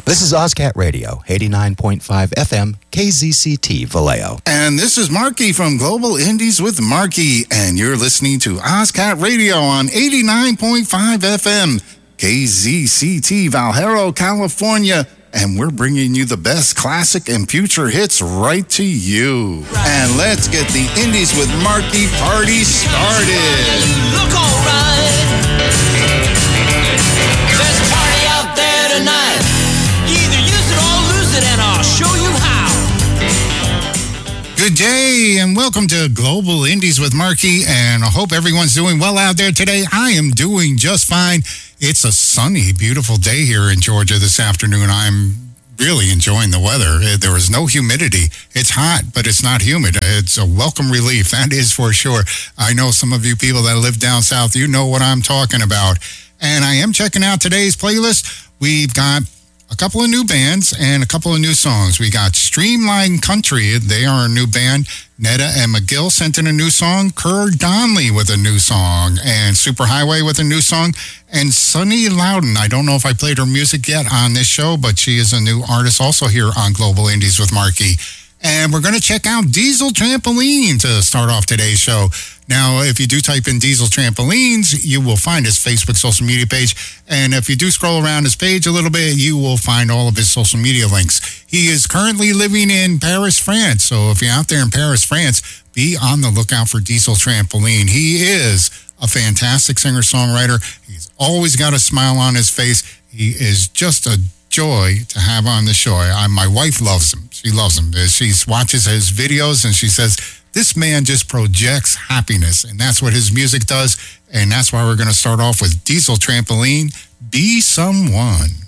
This is OzCat Radio, 89.5 FM, KZCT, Vallejo. And this is Marky from Global Indies with Marky, and you're listening to OzCat Radio on 89.5 FM, KZCT, Vallejo, California. And we're bringing you the best classic and future hits right to you. And let's get the Indies with Marky party started. Look alright. There's a party out there tonight. Either use it or lose it, and I'll show you how. Good day, and welcome to Global Indies with Marky, and I hope everyone's doing well out there today. I am doing just fine. It's a sunny, beautiful day here in Georgia this afternoon. I'm really enjoying the weather. There is no humidity. It's hot, but it's not humid. It's a welcome relief, that is for sure. I know some of you people that live down south, you know what I'm talking about. And I am checking out today's playlist. We've got a couple of new bands and a couple of new songs. We got Streamline Country. They are a new band. Netta and McGill sent in a new song. Kerr Donnelly with a new song. And Superhighway with a new song. And Sunny Loudon. I don't know if I played her music yet on this show, but she is a new artist also here on Global Indies with Marky. And we're going to check out Diesel Trampoline to start off today's show. Now, if you do type in Diesel Trampolines, you will find his Facebook social media page. And if you do scroll around his page a little bit, you will find all of his social media links. He is currently living in Paris, France. So if you're out there in Paris, France, be on the lookout for Diesel Trampoline. He is a fantastic singer-songwriter. He's always got a smile on his face. He is just a joy to have on the show. My wife loves him. She loves him. She watches his videos and she says, this man just projects happiness, and that's what his music does, and that's why we're going to start off with Diesel Trampoline, Be Someone.